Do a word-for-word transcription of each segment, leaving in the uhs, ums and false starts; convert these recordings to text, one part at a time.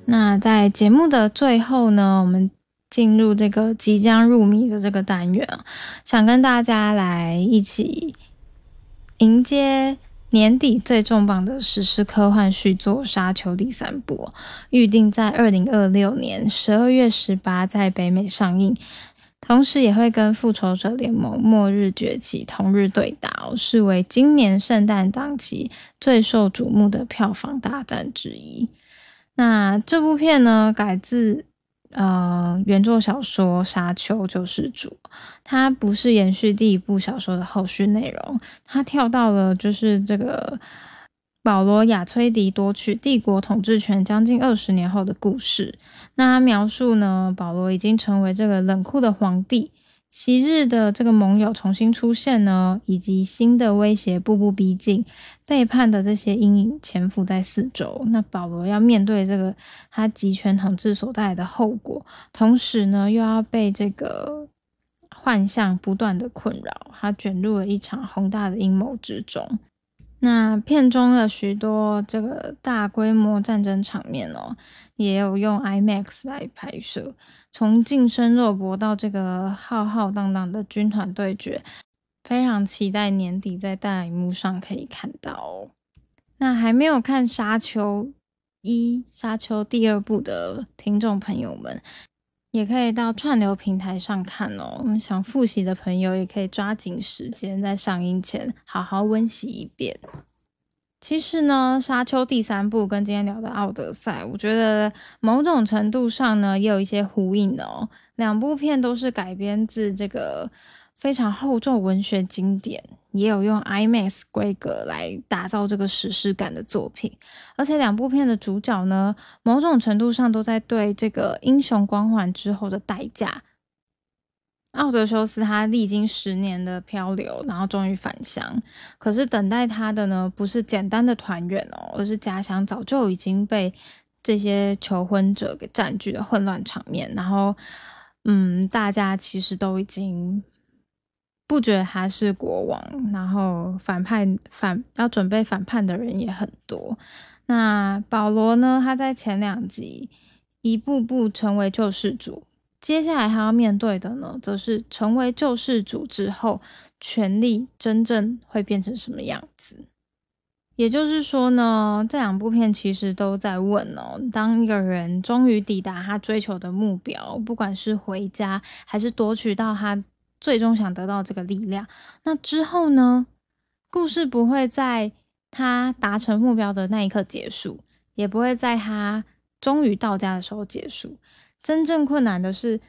那在节目的最后呢，我们进入这个即将入迷的这个单元啊，想跟大家来一起迎接年底最重磅的史诗科幻续作《沙丘》第三部，预定在二零二六年十二月十八在北美上映，同时也会跟《复仇者联盟：末日崛起》同日对打，视为今年圣诞档期最受瞩目的票房大战之一。那这部片呢，改自呃原作小说《沙丘救世主》，它不是延续第一部小说的后续内容，它跳到了就是这个保罗亚崔迪夺取帝国统治权将近二十年后的故事。那他描述呢，保罗已经成为这个冷酷的皇帝，昔日的这个盟友重新出现呢，以及新的威胁步步逼近，背叛的这些阴影潜伏在四周。那保罗要面对这个他集权统治所带来的后果，同时呢又要被这个幻象不断的困扰，他卷入了一场宏大的阴谋之中。那片中的许多这个大规模战争场面哦，也有用 IMAX 来拍摄，从近身肉搏到这个浩浩荡荡的军团对决，非常期待年底在大荧幕上可以看到哦。那还没有看沙丘一、沙丘第二部的听众朋友们，也可以到串流平台上看哦。想复习的朋友也可以抓紧时间，在上映前好好温习一遍。其实呢，沙丘第三部跟今天聊的奥德赛，我觉得某种程度上呢，也有一些呼应哦。两部片都是改编自这个非常厚重文学经典，也有用 IMAX 规格来打造这个史诗感的作品。而且两部片的主角呢，某种程度上都在对这个英雄光环之后的代价。奥德修斯他历经十年的漂流，然后终于返乡，可是等待他的呢，不是简单的团圆哦，而是家乡早就已经被这些求婚者给占据的混乱场面。然后嗯，大家其实都已经不觉得他是国王，然后反派反要准备反叛的人也很多。那保罗呢，他在前两集一步步成为救世主，接下来他要面对的呢，则是成为救世主之后，权力真正会变成什么样子。也就是说呢，这两部片其实都在问哦，当一个人终于抵达他追求的目标，不管是回家还是夺取到他最终想得到这个力量，那之后呢，故事不会在他达成目标的那一刻结束，也不会在他终于到家的时候结束。真正困难的是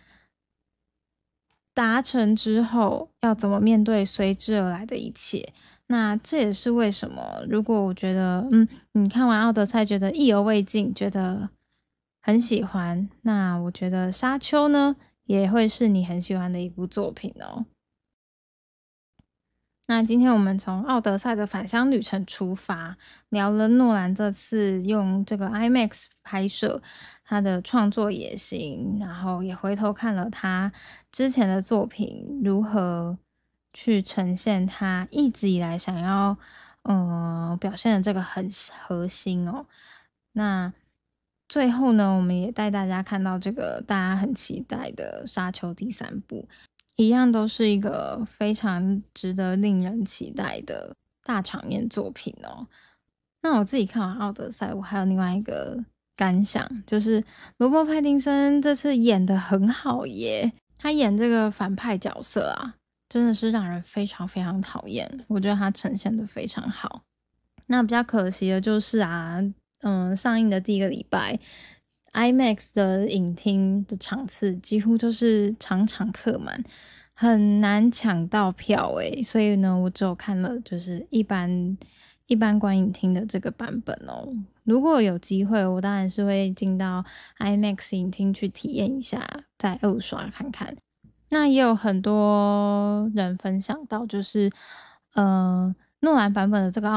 达成之后要怎么面对随之而来的一切。那这也是为什么如果我觉得嗯，你看完奥德赛觉得意犹未尽，觉得很喜欢，那我觉得沙丘呢也会是你很喜欢的一部作品哦。那今天我们从奥德赛的返乡旅程出发，聊了诺兰这次用这个 IMAX 拍摄他的创作野心，然后也回头看了他之前的作品如何去呈现他一直以来想要嗯、呃、表现的这个很核心哦。那最后呢，我们也带大家看到这个大家很期待的沙丘第三部，一样都是一个非常值得令人期待的大场面作品哦。那我自己看完奥德赛，我还有另外一个感想，就是罗伯·派丁森这次演得很好耶，他演这个反派角色啊，真的是让人非常非常讨厌，我觉得他呈现得非常好。那比较可惜的就是啊，嗯，上映的第一个礼拜 IMAX 的影厅的场次几乎就是场场客满，很难抢到票诶，所以呢，我只有看了就是一般一般观影厅的这个版本哦。如果有机会，我当然是会进到 IMAX 影厅去体验一下，再二刷看看。那也有很多人分享到，就是呃，诺兰版本的这个